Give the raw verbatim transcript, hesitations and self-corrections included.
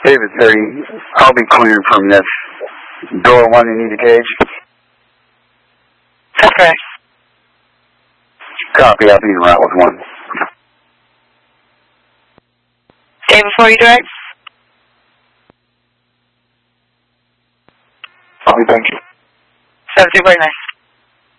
David thirty, I'll be clearing from this. Door one, you need a gauge? Okay. Copy, I'll be en route with one. Stay before you direct? Copy, thank you. seventy point nine.